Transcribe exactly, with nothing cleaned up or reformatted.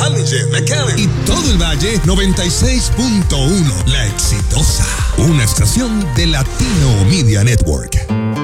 McAllen, McAllen. Y todo el Valle, noventa y seis punto uno. La Exitosa, una estación de Latino Media Network.